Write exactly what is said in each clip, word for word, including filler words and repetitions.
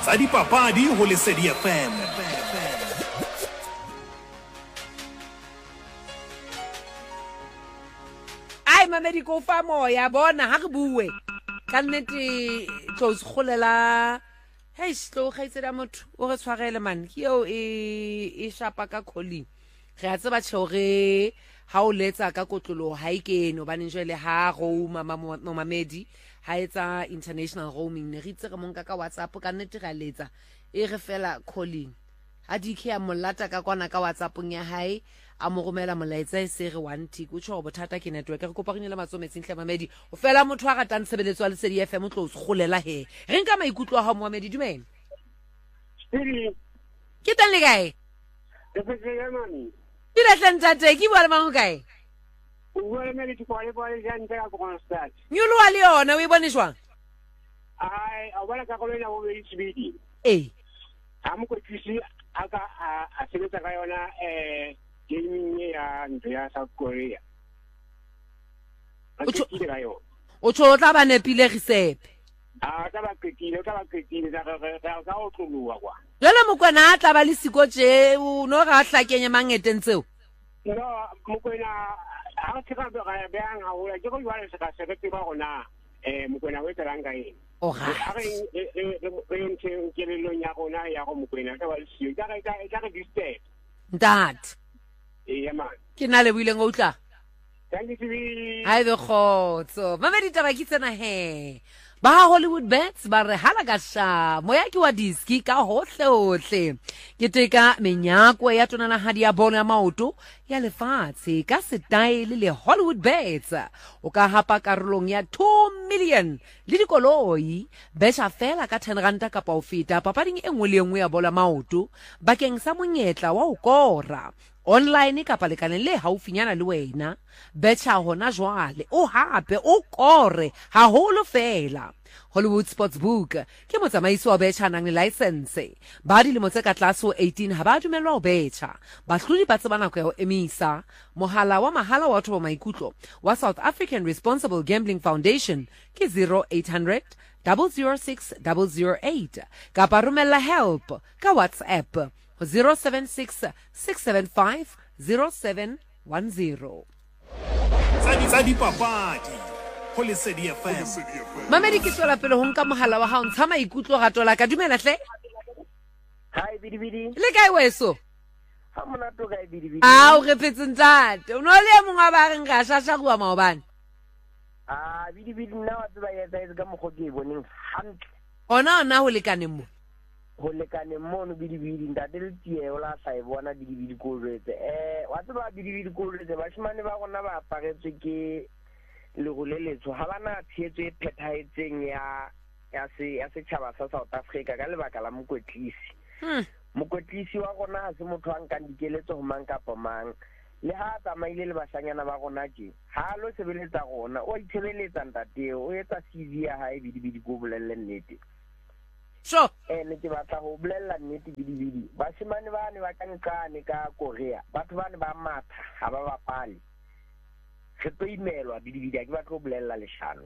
tsa dipapadi ho Lesedi F M. Ai mamedi ko fa moya bona ha re bue ka nnete tlo sekgolela hey slo gaitsela motho o re tshwarele man ke eo e e shapa ka calling re a tseba tshore ha o letsa ka kotlolo ha ikene o bane jele ha Roma mamedi ha etsa international roaming ne ritse re monka ka WhatsApp ka nnete ga letsa e re fela calling ha dikhe ya molata ka kwana ka WhatsAppong ya hae a mo romela molaetsa e se re one tick o tsho bothata ke network re kopa rinela matsometsi nhle mamedi o fela motho a ratang tshebeletso ya Lesedi F M o tlo sekgolela he re nka maikutlo a ha Mohamedi dumela ke tang le kae e petse ya mami dile tlentate ke bua le mang kae o bua le mele tswale bale jang ka Kroonstad nyolo wa le yona o e bone jwang ai a bona ka kolona o be tsibidi eh ha mo kotlisi aka a sebetsa ka yona eh gaming ya ntlo ya South Korea O tsho- o tla yo o tsho tla ba nepile risepe a ka ba ketile ka ba ketile ka ka ka o tlolwa kwa jole mokwana a tla ba le siko tje o no ga hlakenya mangeteng tseo no mokwena ha tsaka ba ga ba nga ho ya ke go jwale se ka se ke ba gona eh mokwena we tla nga eng o a ga re re ntse ke le lo nya gona ya go mokwena ka ba le sio ka ka ka ka disturb ntat eh man ke na le buile ngo utla thank you tv hai be khotso mamedi taba ke tsena he ba Hollywood Bets ba re hala ka sha moya ke wa diski ka hohle hohle ke teka menyako ya tonana hadi ya bolo ya maoto ya lefatshe ka style le Hollywood Bets o ka hapa karolong ya two million le dikoloi besha fela ka ten rand ka pa o feta papading e nngwe le nngwe ya bolo ya maoto bakeng sa monyetla wa o kora online kapa lekaneng le haufinyana le wena betcha hona jwale o hape o kore haholo fela Hollywood Sportsbook ke motsamaisi wa betcha nang le license ba dilemo tse ka tlase ho eighteen ha ba dumelwa ho betcha bahlodi ba tseba nako ya ho emisa mohala wa mahala wa thoba maikutlo wa South African Responsible Gambling Foundation ke zero eight hundred zero zero six zero zero eight kapa romella help ka WhatsApp zero seven six six seven five zero seven one zero. Tsa dipapadi ho Lesedi F M. Mamedi ke tswela pele ho nka mohala wa hao ntsha maikutlo ga tola ka dumela hle Hi bidi bidi le kae weso ha mona to kae bidi bidi a o repetse ntate o no le mongwe ba reng ga shasha go ma obane ah bidi bidi nna wa tseba ya tsaya ka mogodi boneng hantle ona ona ho lekaneng mo go lekane mono bidi bidi ntate le tie o la sa e bona bidi bidi ko retse eh wa tseba bidi bidi ko retse ba shimane ba gona ba aparetswe ke le go leletso ha bana tshetso e phetaetseng ya ya se ya se tshaba sa South Africa ka lebaka la mokwetlisi hm mokwetlisi wa gona ha se motho a nkang dikeletso go mang kapa mang le ha tsamaile le bashanyana ba gona je ha lo sebeletsa gona o itshebeletsa ntate o etsa C V ya hae bidi bidi go bolelle nnete sho eh ne ke batla go bolella nnete bidi bidi bashimane ba ne ba ka nkane ka Korea batho ba ne ba matha ha ba bapale re tlo imelwa bidi bidi a ke batla go bolella leshano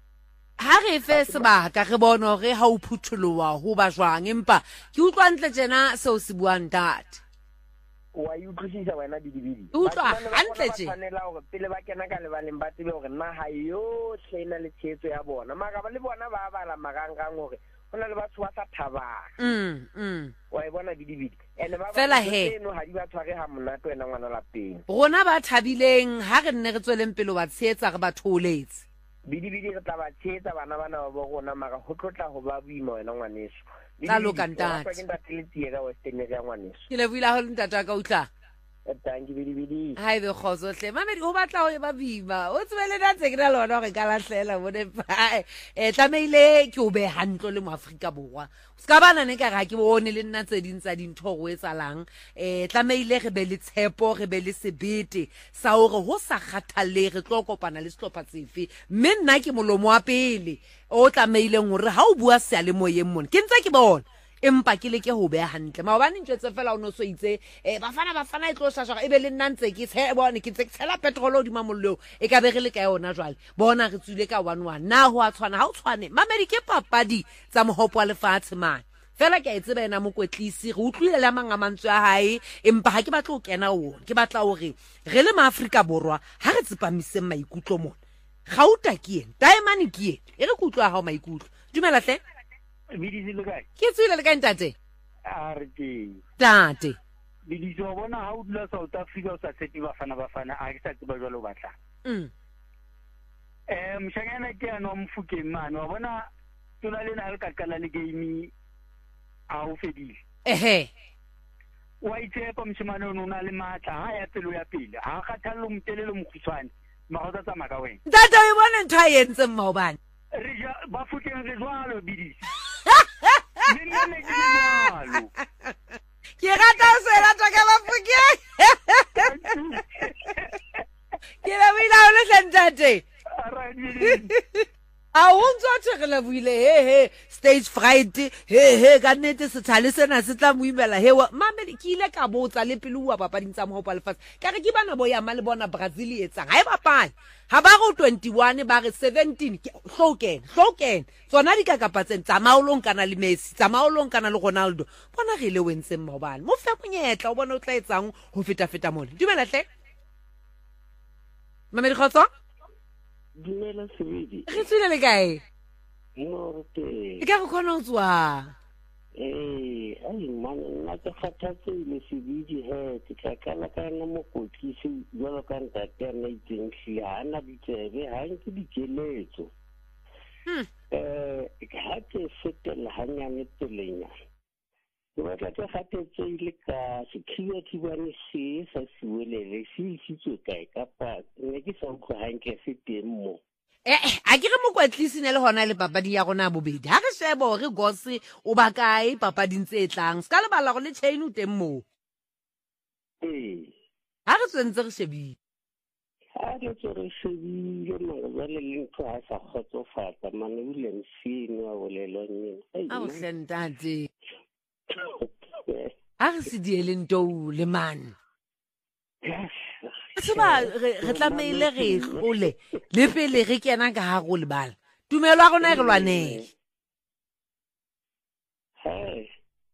ha re fe sebaka re bona re ha o phutholowa ho ba jwang empa ke utlwa ntle tjena se o se buang ntate wa utlwisisa wena bidi bidi Ke utlwa hantle tje. tshwanela hore pele ba kena ka lebaleng ba tsebe hore nna ha yo tlena le tshetso ya bona mara ba le bona ba bala marangrang hore hona le batho ba sa thabang mm mm wa e bona bidi bidi ene ba Fela he. no ha di ba tshware ha monate wena ngwana lapeng rona ba thabileng ha re nne re tsweleng pele wa tshetsa re batholetse bidi bidi re tla ba tshetsa bana bana ba bo rona mara ho tlotla ho ba buima wena ngwaneso Tla loka ntate. ke ntate le tie ka Western area ngwaneso ke le buila ho le ntate wa ka utla thank you bidi bidi ha ebe khozo hle mamedi ho batla ho e ba bima o tsebele datse ke na lona gore ka lahlela bone pa e tlameile ke o be hantlo le mo Afrika borwa ska bana ne ka ga ke bone le nna tse ding tsa dintho go etsalang e tlameile re be le tshepo re be le sebete sa hore ho sa kgathalle re tlo kopana le sehlopha tsefe mme nna ke molomo wa pele o tlameile hore ha o bua se ale moyeng mona ke ntse ke bona empa ke le ke ho beha hantle maobane ntse fela o no so itse e bafana bafana e tlo shasha e be le nnantse ke tshe bone ke tse tshela petrol o di mamollo e ka be re le ka yona jwale bona re tswile ka one one na ho a tshwana ha o tshwane mamedi ke papadi tsa mohopo wa lefatshe man fela ke a itseba ena mokwetlisi re utlwile le mang a mantswe a hae empa ha ke batla o kena o ke batla hore re le maAfrika borwa ha re tsepamiseng maikutlo mona gauta ke ene diamond ke ene e re ke utlwa ha maikutlo dumela hle Bidisi le kae? ke tswile le kae ntate A re ke. tate Bidisi o bona ha o dula South Africa o sa tshepe bafana bafana a ke sa tseba jwalo batla. mm Eh mshangana ke ano Mofokeng mane wa bona tona lena le ka qala le game a o fedile. ehe Wa itshepa mshimane o na le matla ha ya pelo ya pele ha kgathallo mtelele mokhutswane ma go tsa maka wena. ntate o bona ntha e entseng maobane Re ja ba Fokeng re jwalo Bidisi. Le nne ke jwalo. ke rata o se rata ka Bafokeng ke la wila o le sentate Ara Bidisi. a o ntse a thegela buile he he stage fright he he ka nnete sethale sena se tla mo imela he mame ke ile ka botsa le pele wa papading tsa mohopa lefatshe ka re ke bana bo ya ma le bona Brazil e etsang ha e bapale ha ba go twenty-one ba re seventeen hloken hloken tsona di ka kapatseng tsa maolong kana le Messi tsa maolong kana le Ronaldo bona re le wentseng maobane mo fa monyetla o bona o tla etsang ho feta feta mona dumela hle mame di khotso Dumela Sebedi. re tswile le kae Mo te. e ka go khona o tswa Eh, ai man nna ke kgathatse le Sebedi he ke tla kala ka nna mo kotlisi jwalo ka ntate nna itseng hlia ana ditsebe ha nke dikeletso. Hmm. Eh, ha ke setela hanyane pelenya. Ke batla ke kgatetse ile ka security bane se sa siwelele se isitswe kae kapa ne ke sa utlwa hantle se teng mo. eh a ke re mokwetlisi ne le hona le papadi ya rona bobedi ha re sheba hore gosi o ba kae papading tse tlang ska le bala go le chain o teng mo Eh, ha re tsentse re shebile ha ke tsore shebile mara jwale le ntho ha sa kgotsofatsa mane o ile msino wa bolelong eng. a o hlentate ha re se diele ntou le man se ba re re tlameile re tlole le pele re kena ka ha go le bala tumelo a gona e re lwanele Hey,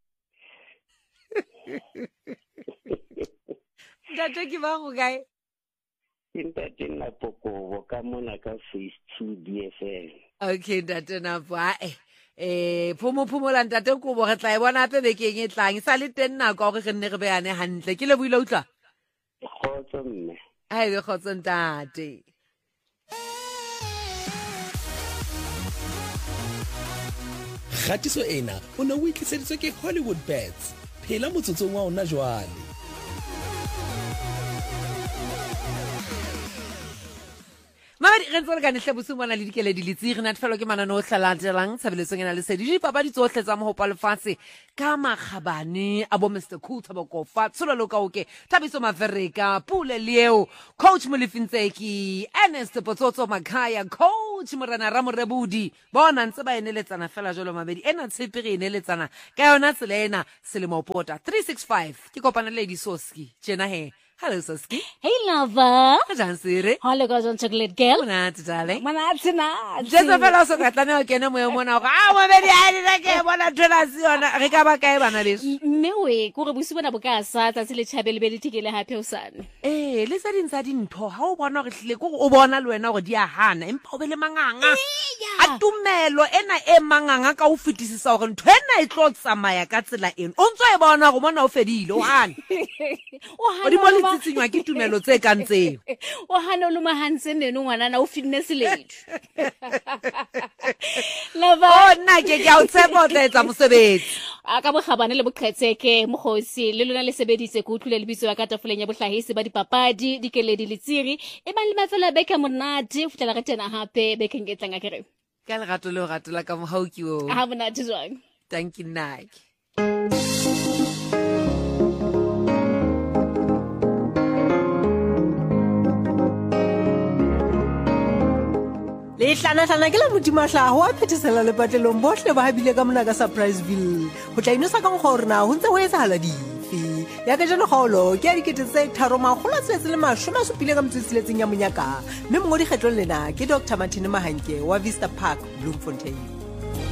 ntate ke ba go kae ntate Napokobo ka mona ka Phase two D F L. okay ntate Napo a eh eh phomo phomola ntate Kobo re tla e bona ape bekeng e tlang sa le teng nako gore re nne re beane hantle ke le buile utla Khotso mme. a e khotso ntate Gatiso ena o ne o itliseditswe ke Hollywood Bets. Phela motsotsong wa ona jwale. Mamadi re ntse re ka nehle bosumana le dikeledi le tsi re na tfelo ke manano o tlhalatelang tshabeletsong ena le sedi di papadi tsohle tsa mohopa lefatshe ka makgabane a bo Mister Cool Thabo Kofa tsololo ka oke Thabiso Mavereka Pule Leo coach Molefintseki Ernest Potsotso Makhaya coach Morena Ramorebudi bona ntse ba eneletsana fela jolo mabedi ena tshepere eneletsana ka yona tselena selemo pota three sixty-five ke kopana le di Soski tjena he. Hello, Soski. Hey, lover. Jansire. Hello, guys on chocolate girl. Monate, darling. Monate na. Just a fellow so ka tlameha kena mo mona go a mo be di a di ke bona thola si yona re ka ba kae bana leso. Mme we go re busi bona boka sa tsa le thabele be le tikele hape o sane. Eh, le sa dintsa dintho ha o bona gore hlile go o bona le wena go di a hana empa o be le manganga. A tumelo ena e manganga ka o fetisisa gore ntho ena e tlo tsamaya ka tsela eno. O ntse e bona go bona o fedile o hana. O O di mo le tsitsinywa ke tumelo tse ka ntseng. O hana lo mahantse neno ngwana na o fitness lethu. Lover. O nna ke ke a o tshepa o tla etsa mosebetsi. A ka bogabane le boqhetseke mogosi le lona le sebeditse go utlwile lebitso ya ka tafoleng ya bohlahisi ba dipapadi dikeledi le tsiri e ba le mafela beka monate o futela ga tena hape beka ngetlang a kere Ka le gato le go gatela ka mohauki o. ha monate jwang. Thank you, Nike. Le hlana-hlana ke la modimahlago a phethesela lepatlelong bohle ba habile ka mona ka Surpriseville go tla inosa ka nkga gore na go ntse go etsagala dife ya ka jano kgaolo ke ya dikete tse tharo makgolo a tsetse le mashome a supile ka metsotsiletseng ya monyaka mme mongwe dikgetlong lena ke Doctor Martin Mahanke wa Vista Park Bloemfontein.